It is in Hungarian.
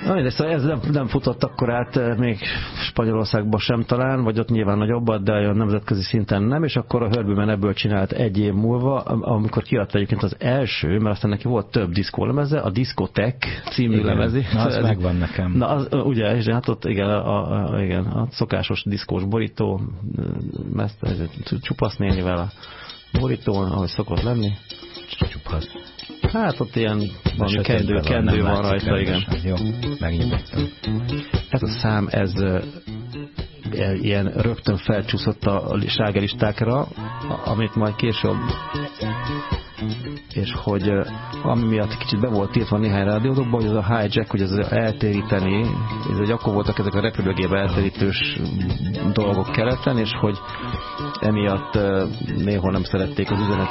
De szóval ez nem futott akkor át még Spanyolországban sem talán, vagy ott nyilván nagyobbat, de a nemzetközi szinten nem, és akkor a Herbie ebből csinált egy év múlva, amikor kiadta egyébként az első, mert aztán neki volt több diszkólemeze, a Discotek című lemezi. Na, az megvan nekem. Na, az, ugye, és hát ott igen, a szokásos diszkós borító, csupasz nénivel a borítón, ahogy szokott lenni. Csupasz. Hát ott ilyen valami kendő van rajta, igen. Jó, megnyugodtam. Ez a szám, ez ilyen rögtön felcsúszott a slágerlistákra, amit majd később, és hogy ami miatt kicsit be volt tiltva néhány rádiódokban, hogy az a hijack, hogy ez eltéríteni, ez akkor voltak ezek a repülőgép eltérítős dolgok keleten, és hogy emiatt néhol nem szerették az üzenet